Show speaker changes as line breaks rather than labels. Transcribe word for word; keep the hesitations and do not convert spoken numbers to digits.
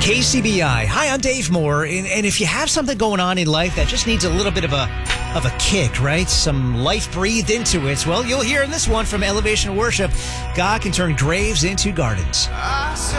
K C B I. Hi, I'm Dave Moore. And, and if you have something going on in life that just needs a little bit of a of a kick, right? Some life breathed into it. Well, you'll hear in this one from Elevation Worship, God can turn graves into gardens.